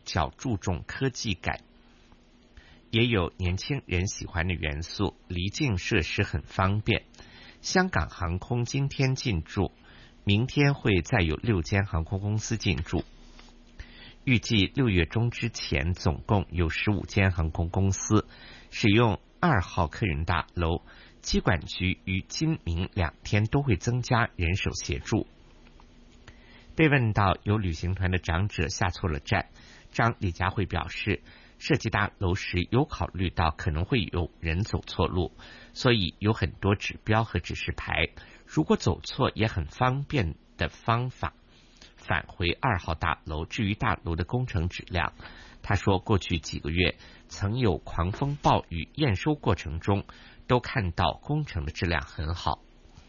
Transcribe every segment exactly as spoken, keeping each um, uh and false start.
较注重科技感，也有年轻人喜欢的元素，离境设施很方便。香港航空今天进驻，明天会再有六间航空公司进驻。预计六月中之前，总共有十五间航空公司使用二号客运大楼。机管局于今明两天都会增加人手协助。被问到有旅行团的长者下错了站，张李佳慧表示，设计大楼时有考虑到可能会有人走错路，所以有很多指标和指示牌，如果走错也很方便的方法返回二号大楼。至于大楼的工程质量，他说过去几个月曾有狂风暴雨，验收过程中都看到工程的质量很好。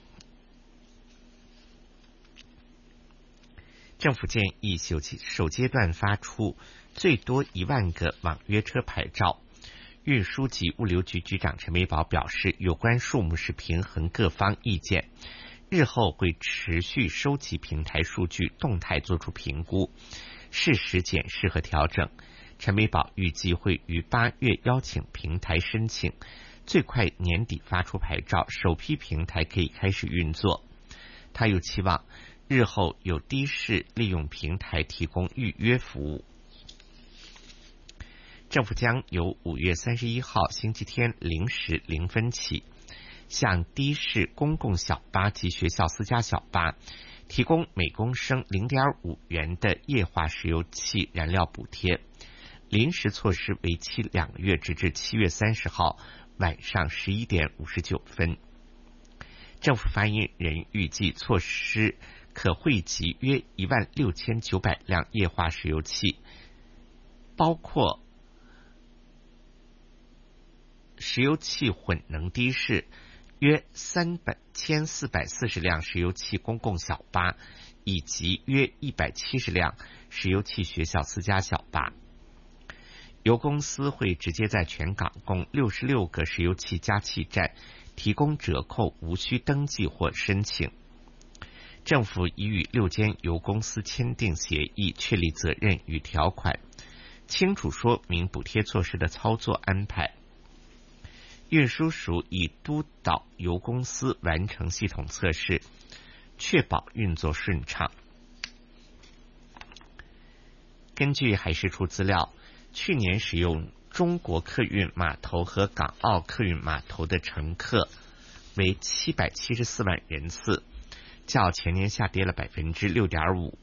政府建议首首阶段发出最多一万个网约车牌照。运输及物流局局长陈美宝表示，有关数目是平衡各方意见，日后会持续收集平台数据，动态做出评估，适时检视和调整。陈美宝预计会于八月邀请平台申请，最快年底发出牌照，首批平台可以开始运作。他又期望日后有的士利用平台提供预约服务。政府将由五月三十一号星期天零时零分起，向的士、公共小巴及学校私家小巴提供每公升零点五元的液化石油气燃料补贴。临时措施为期两个月，直至七月三十号晚上十一点五十九分。政府发言人预计措施可惠及约一万六千九百辆液化石油气，包括石油气混能的士约三千四百四十辆石油气公共小巴，以及约一百七十辆石油气学校私家小巴。油公司会直接在全港共六十六个石油气加气站提供折扣，无需登记或申请。政府已与六间油公司签订协议，确立责任与条款，清楚说明补贴措施的操作安排。运输署已督导油公司完成系统测试，确保运作顺畅。根据海事处资料，去年使用中国客运码头和港澳客运码头的乘客为七百七十四万人次，较前年下跌了 百分之六点五。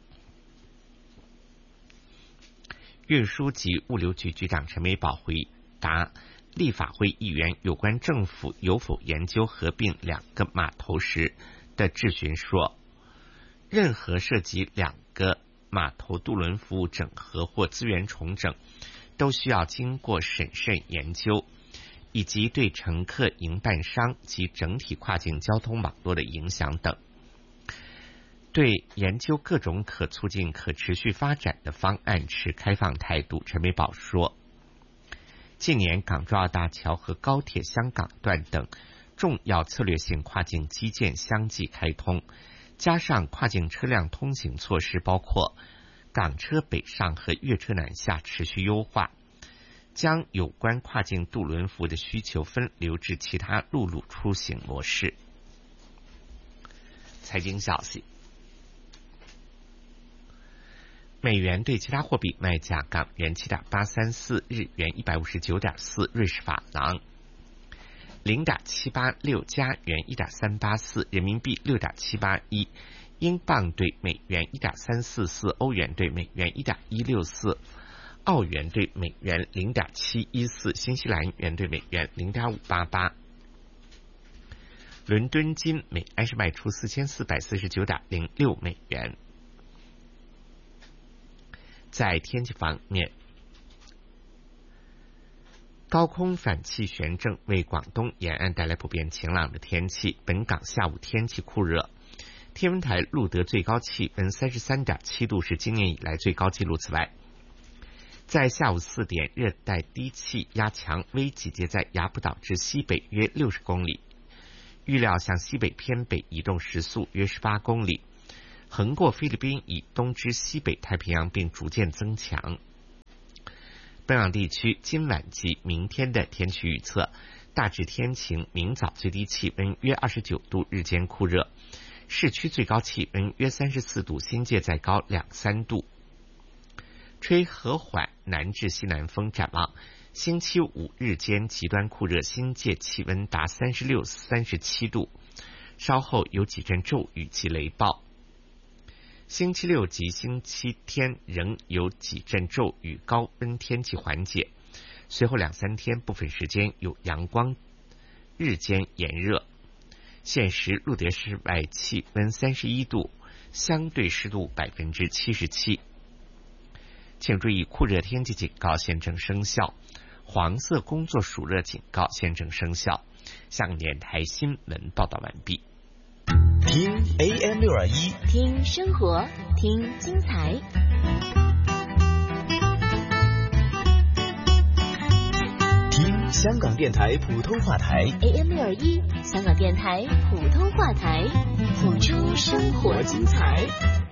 运输及物流局局长陈美宝回答立法会议员有关政府有否研究合并两个码头时的质询说，任何涉及两个码头渡轮服务整合或资源重整都需要经过审慎研究，以及对乘客、营办商及整体跨境交通网络的影响等。对研究各种可促进可持续发展的方案持开放态度。陈美宝说，近年港珠澳大桥和高铁香港段等重要策略性跨境基建相继开通，加上跨境车辆通行措施，包括港车北上和粤车南下持续优化，将有关跨境渡轮服务的需求分流至其他陆路出行模式。财经消息，美元对其他货币卖价：港元 七点八三四， 日元 一百五十九点四， 瑞士法郎 零点七八六， 加元 一点三八四， 人民币 六点七八一，英镑对美元 一点三四四， 欧元对美元 一点一六四， 澳元对美元 零点七一四， 新西兰元对美元 零点五八八。伦敦金每安士卖出四千四百四十九点零六美元。在天气方面，高空反气旋正为广东沿岸带来普遍晴朗的天气，本港下午天气酷热，天文台录得最高气温 三十三点七度，是今年以来最高纪录。此外，在下午四点，热带低气压强微集结在雅浦岛至西北约六十公里，预料向西北偏北移动，时速约十八公里，横过菲律宾以东至西北太平洋，并逐渐增强。 本港地区今晚及明天的天气预测：大致天晴，明早最低气温约二十九度，日间酷热，市区最高气温约三十四度，新界再高两三度，吹和缓南至西南风。展望星期五日间极端酷热，新界气温达三十六、三十七度，稍后有几阵骤雨及雷暴。星期六及星期天仍有几阵骤雨，高温天气缓解。随后两三天部分时间有阳光，日间炎热。现时录得室外气温三十一度，相对湿度百分之七十七。请注意，酷热天气警告现正生效，黄色工作暑热警告现正生效。香港电台新闻报道完毕。 听 A M 六二一， 听生活，听精彩。 听香港电台普通话台 A M 六二一，香港电台普通话台，谱出生活精彩。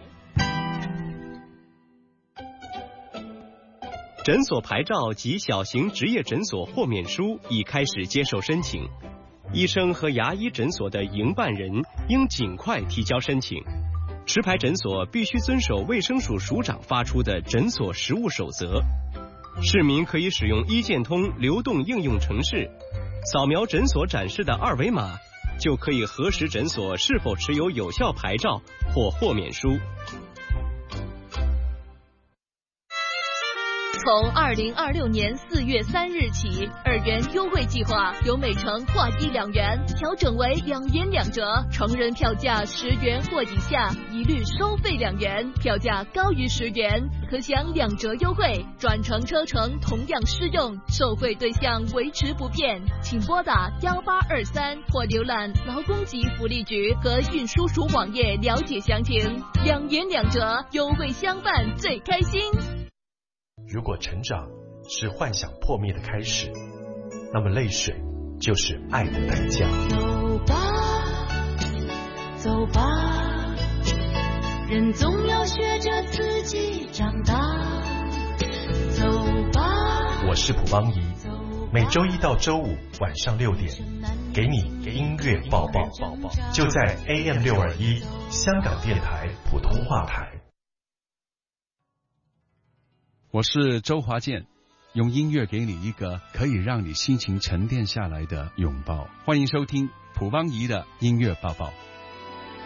诊所牌照及小型职业诊所豁免书已开始接受申请。医生和牙医诊所的营办人应尽快提交申请。持牌诊所必须遵守卫生署署长发出的诊所实务守则。市民可以使用医健通流动应用程式，扫描诊所展示的二维码，就可以核实诊所是否持有有效牌照或豁免书。 从二零二六年四月三日起，二元优惠计划由每程划一两元调整为两元两折，成人票价十元或以下一律收费两元，票价高于十元可享两折优惠，转乘车程同样适用，受惠对象维持不变。请拨打幺八二三或浏览劳工及福利局和运输署网页了解详情。两元两折，优惠相伴最开心。 如果成长是幻想破灭的开始，那么泪水就是爱的代价。 走吧，走吧，人总要学着自己长大。走吧， 我是蒲邦仪，每周一到周五晚上六点，给你音乐抱抱，就在 A M 六二一香港电台普通话台。 我是周华健，用音乐给你一个可以让你心情沉淀下来的拥抱。欢迎收听蒲邦仪的音乐抱抱。